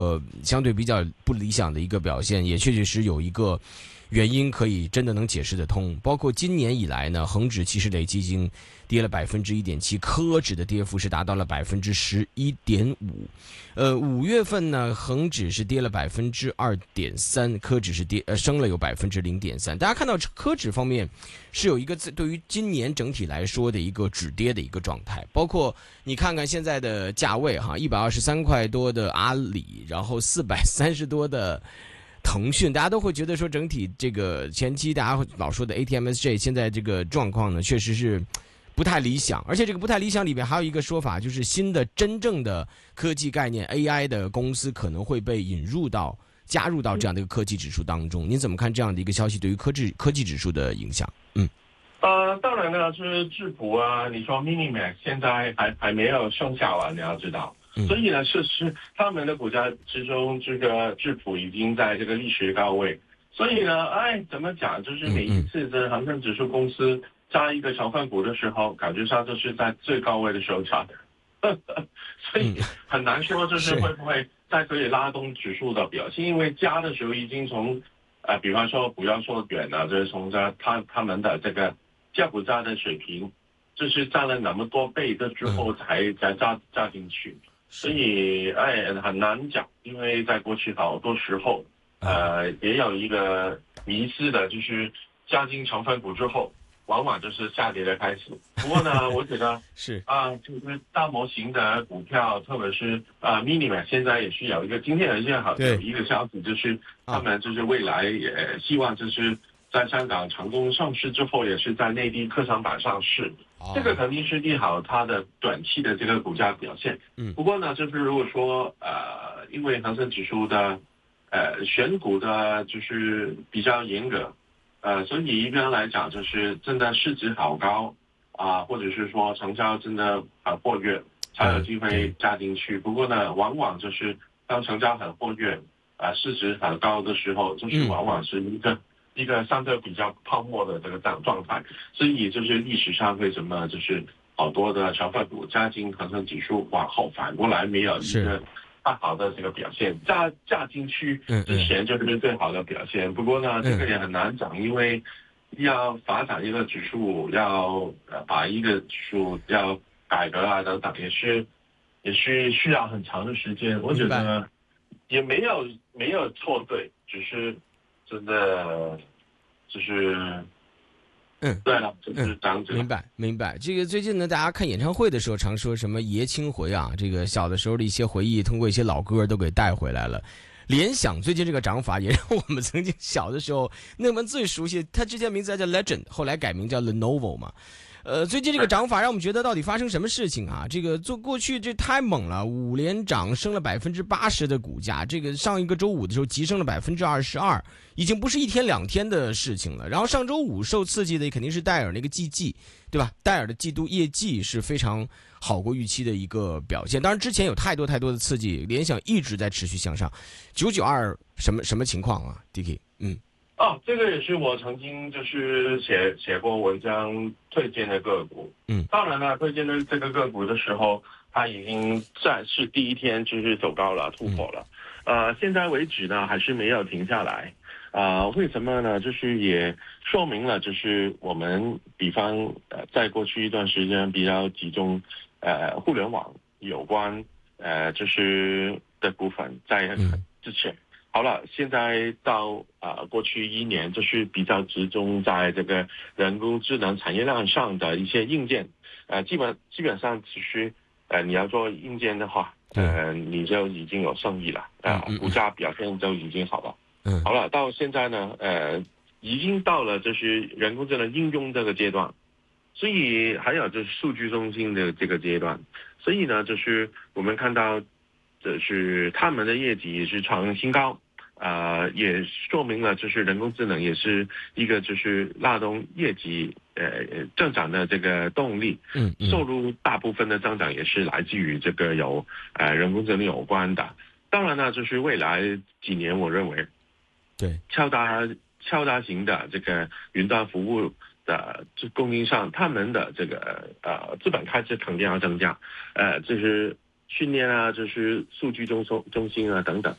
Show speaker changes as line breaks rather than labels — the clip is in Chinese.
相对比较不理想的一个表现，也确实有一个原因可以真的能解释得通。包括今年以来呢，恒指其实累计已经跌了1.7%，科指的跌幅是达到了11.5%。5月份呢，恒指是跌了2.3%，科指是升了有0.3%。大家看到科指方面是有一个对于今年整体来说的一个止跌的一个状态，包括你看看现在的价位哈，123块多的阿里，然后430多的腾讯，大家都会觉得说整体这个前期大家老说的 ATMSJ 现在这个状况呢，确实是不太理想。而且这个不太理想里面还有一个说法，就是新的真正的科技概念 AI 的公司可能会被加入到这样的一个科技指数当中。您怎么看这样的一个消息对于科技指数的影响？
当然呢，就是智谱啊，你说 Minimax 现在还没有生效啊，你要知道。所以呢，是他们的股价之中，这个智谱已经在这个历史高位。所以呢，怎么讲？就是每一次的恒生指数公司加一个成分股的时候，感觉上就是在最高位的时候加的，所以很难说就是会不会再可以拉动指数的表现，因为加的时候已经从比方说不要说远了，就是从他们的这个价股价的水平，就是占了那么多倍的之后才加进去。所以很难讲，因为在过去好多时候也有一个迷思的，就是加进成分股之后往往就是下跌的开始。不过呢我觉得
是
就是大模型的股票，特别是Minimax 现在也是有一个今天有一个消息，就是他们就是未来也希望就是在香港成功上市之后，也是在内地科创板上市。这个肯定是利好它的短期的这个股价表现。不过呢，就是如果说因为恒生指数的选股的就是比较严格，所以一般来讲就是真的市值好高或者是说成交真的很活跃，才有机会加进去。不过呢，往往就是当成交很活跃市值很高的时候，就是往往是一个相对比较泡沫的这个状态，所以就是历史上为什么就是好多的成分股加进恒生指数往后反过来没有一个大好的这个表现，加进去之前就是最好的表现。不过呢，这个也很难讲，因为要发展一个指数，要把一个指数要改革等等，也是需要很长的时间。我觉得也没有错对，只是真的就是对了，就是这样子。
明白。这个最近呢，大家看演唱会的时候常说什么爷青回啊，这个小的时候的一些回忆，通过一些老歌都给带回来了。联想最近这个涨法也让我们曾经小的时候那么最熟悉，它之前名字叫 Legend， 后来改名叫 Lenovo 嘛。最近这个涨法让我们觉得到底发生什么事情啊？这个做过去这太猛了，5连涨升了80%的股价，这个上一个周五的时候急升了22%，已经不是1天2天的事情了。然后上周五受刺激的肯定是戴尔那个季，对吧？戴尔的季度业绩是非常好过预期的一个表现。当然之前有太多的刺激，联想一直在持续向上。992什么情况啊 ？Dicky，
这个也是我曾经就是写过文章推荐的个股。当然了，推荐的这个个股的时候，它已经是第一天就是走高了，突破了。现在为止呢，还是没有停下来。为什么呢？就是也说明了，就是我们比方在过去一段时间比较集中互联网有关就是的股份在之前。好了，现在到过去1年，就是比较集中在这个人工智能产业链上的一些硬件，基本上其实你要做硬件的话，你就已经有胜意了，股价表现就已经好了。好了，到现在呢，已经到了就是人工智能应用这个阶段，所以还有就是数据中心的这个阶段，所以呢，就是我们看到。就是他们的业绩也是创新高，也说明了就是人工智能也是一个就是拉动业绩增长的这个动力。收入大部分的增长也是来自于这个有人工智能有关的。当然呢，就是未来几年我认为，
对
超大型的这个云端服务的供应商，他们的这个资本开支肯定要增加，就是训练啊，就是数据中心啊等等。